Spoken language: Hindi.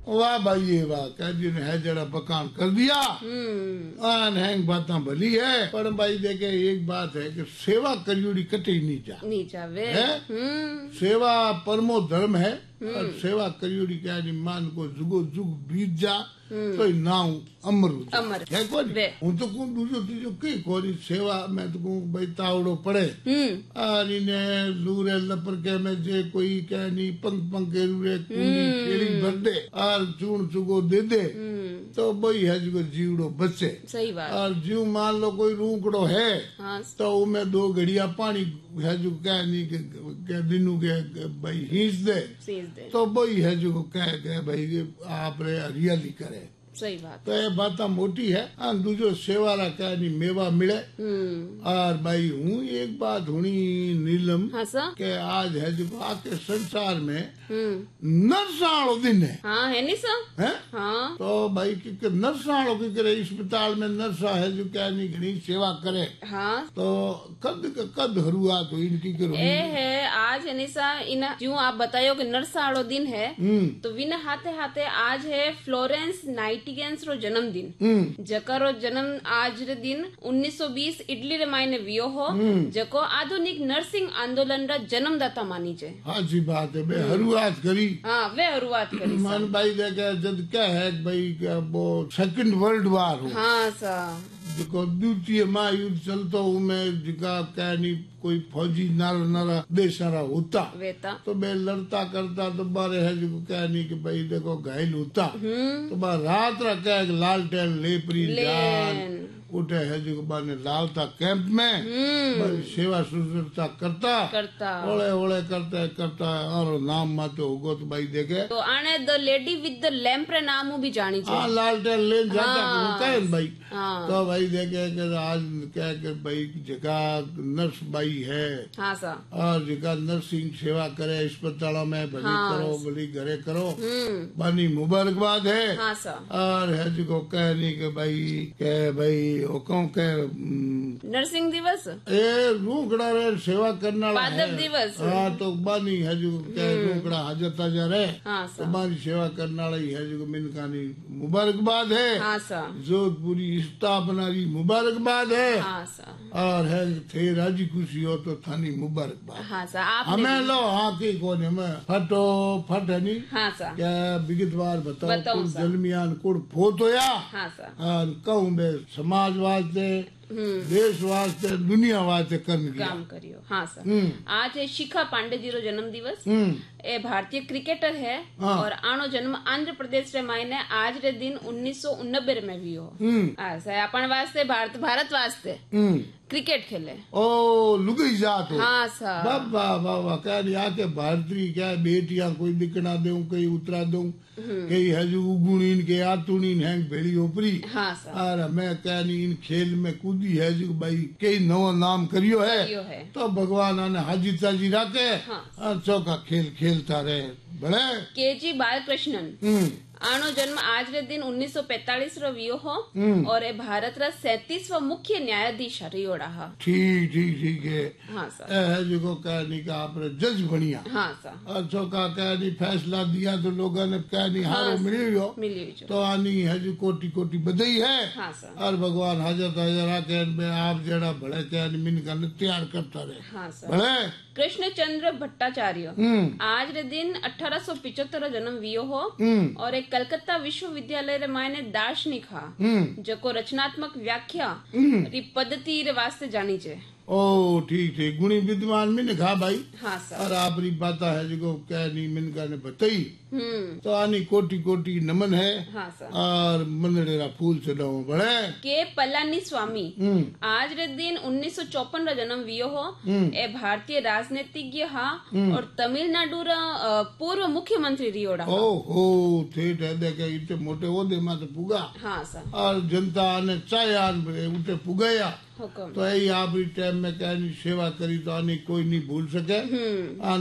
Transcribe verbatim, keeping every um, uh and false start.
वाह भाई ये वाह कह जी ने है जरा बकान कर दिया। आन हैंग बातें भली है पर भाई देखे एक बात है कि सेवा करियोड़ी कटे नहीं जा नहीं जावे है सेवा परमो धर्म है और सेवा करियोड़ी क्या जी मान को जुगो जुग बीत जा तो नाउ अमर अमर है कोनी हूं तो को दूसरो तीजो कई कोनी सेवा मैं तो को भाई तावड़ो पड़े और इने लूरे लपर के में जे कोई कह नहीं पंख पंख के रूरे कुंडी केड़ी भर दे और चूण चुगो दे दे तो भाई है जो जीवड़ो बचे सही बात और जीव मान लो कोई रूकड़ो है हाँ। तो उमें दो घड़िया पानी है जो कह नहीं के दिनू के भाई हींच दे दे तो भाई है जो कह के भाई आप रे हरियाली करे सही बात तो ये बात मोटी है हाँ दूसरो सेवा रा क्या नहीं मेवा मिले और भाई हूँ एक बात हुनी नीलम हाँ सा? के आज है जो आके संसार में नरसाणो दिन है हाँ है नहीं सा है हाँ तो भाई कि नरसाणो की करे अस्पताल में नर्सा है जो क्या नहीं घनी सेवा करे हाँ तो कद कद हरुआ तो इनकी करो ए है आज है नहीं सा इन जो आप बतायो कि नरसाणो दिन है तो विन हाथे हाथे आज है फ्लोरेंस नाइटिंगेल रो जन्मदिन जकारो जन्म आज रे दिन उन्नीस सौ बीस इटली रे मायने वियो हो जको आधुनिक नर्सिंग आंदोलन रा जन्मदाता मानी जे। हाँ जी बात है बे हरुआत करी हाँ वे हरुआत करी मान भाई देखे जब क्या है भाई क्या वो सेकंड वर्ल्ड वार हो हाँ सा जो द्वितीय महायुद्ध चलतो उमें जिका क्या नहीं कोई फौजी नारा नारा देश नारा होता वेता तो मैं लड़ता करता तो बारे है जो क्या नहीं कि भाई देखो घायल होता तो बार रात रा क्या लालटेन लेपरी जान उठे है जो बाने लालता कैंप में बड़ी सेवा शुश्रूषा करता करता ओले ओले करता करता और नाम माते होगो तो भाई देखे तो आने the lady with the lamp रे नाम भी जानी चाहिए। हाँ लालटेन ले जाता होता है भाई हाँ। तो भाई देखे कि आज क्या कि भाई जगह नर्स भाई है हाँ सा और जगह नर्सिंग सेवा करे अस्पतालों में भली हाँ। करो भली घरे करो बनी मुबारकबाद है हाँ सा और है जो कहनी के भाई के भाई हुक्म के नर्सिंग दिवस ए रूकड़ा रे सेवा करने वाला पादप दिवस हाँ तो बानी है जो के रूकड़ा हाजर ताजा रहे हाँ तो बानी सेवा करने वाला ही है जो मिनकानी मुबारकबाद है हाँ सा जोधपुरी स्थापना की मुबारकबाद है हाँ सा और है थे राजी खुशी हो तो थानी मुबारकबाद हाँ सा आप हमें लो हाँ की कौन है फटो फट है नहीं हाँ सा क्या विगतवार बताओ बताओ कुड़ सा। जलमियान कुड़ फोत होया हाँ सा और कहूँ बे समाज वास्ते देश वास्ते दुनिया वास्ते करने की काम करियो हाँ सर। आज है शिखा पांडे जी रो जन्म दिवस ए भारतीय क्रिकेटर है और आनो जन्म आंध्र प्रदेश रे मायने आज रे दिन उन्नीस सौ उन्नबे में भी हो ऐसा अपन वास्ते भारत भारत वास्ते क्रिकेट खेले ओ लुगई जात हो हाँ सर बाबा बाबा क्या नहीं आके भारतीय क्या बेटियां कोई दिखना दूं कहीं उतरा दूं कहीं हजू उगुणीन के आतुणीन है भेड़ी ओपरी हाँ सर और मैं क्या नहीं इन खेल में कूदी है जो भाई कई नवा नाम करियो है, करियो है। तो भगवान आने हाजी ताजी रखे और चौका खेल खेलता रहे बड़े के जी बालकृष्णन आनो जन्म आज रे दिन उन्नीस सौ पैतालीस रो वियो हो और ए भारत रा सैतीसवा मुख्य न्यायाधीश हरियोड़ा हा ठीक ठीक ठीक है हाँ सर है जो कहनी का आपने जज बनिया हाँ सर और चौका कहनी फैसला दिया तो लोगों ने कहनी हारो मिली हो मिली तो आनी है जो कोटि कोटि बधाई है हाँ सर और भगवान हाजर हाजर कहन में आप जरा बड़े कहनी मिन का तैयार करता रहे हाँ सर बड़े कृष्ण चंद्र भट्टाचार्य आज रे दिन अठारह सौ पिचहत्तर जन्म वियो हो और एक कलकत्ता विश्वविद्यालय रे मायने दार्शनिक हा जको रचनात्मक व्याख्या री पद्धति रे वास्ते जानी छे। ओ ठीक ठीक गुणी विद्वान में खा भाई हाँ सर और आपरी बात है जो क्या नहीं मिनका ने बताई तो आनी कोटि कोटि नमन है हाँ सर और मंदड़ेरा फूल चढ़ाओ बड़े के पलानी स्वामी आज रे दिन उन्नीस सौ चौपन रा जन्म वियो हो ए भारतीय राजनीतिज्ञ हा और तमिलनाडु रा पूर्व मुख्यमंत्री रियोड़ा ओ हो थे देखे इतने मोटे ओदे में तो पुगा हाँ सर और जनता ने चायान उठे पुगाया हुक्म तो यही आप टाइम में क्या सेवा करी तो आनी कोई नहीं भूल सके